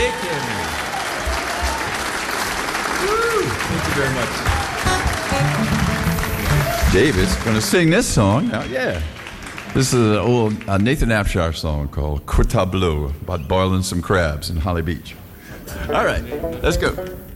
Kimmy. Woo! Thank you very much. David's going to sing this song. Now, yeah. This is an old Nathan Afshar song called Coeur Tableau about boiling some crabs in Holly Beach. All right, let's go.